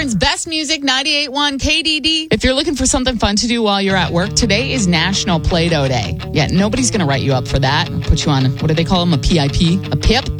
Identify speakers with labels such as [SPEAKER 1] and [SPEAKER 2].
[SPEAKER 1] Melbourne's best music, 98.1 KDD. If you're looking for something fun to do while you're at work, today is National Play-Doh Day. Yeah, nobody's going to write you up for that. Put you on, what do they call them, a PIP? A PIP?